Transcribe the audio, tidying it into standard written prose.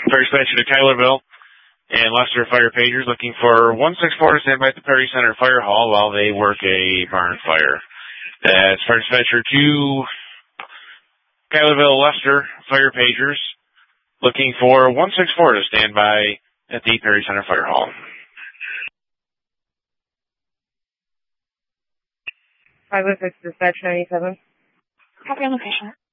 Fire dispatcher to Tylerville and Lester Fire Pagers looking for 164 to stand by at the Perry Center Fire Hall while they work a barn fire. That's Fire dispatcher to Tylerville Lester Fire Pagers looking for 164 to stand by at the Perry Center Fire Hall. 506 dispatch 97. Copy on location.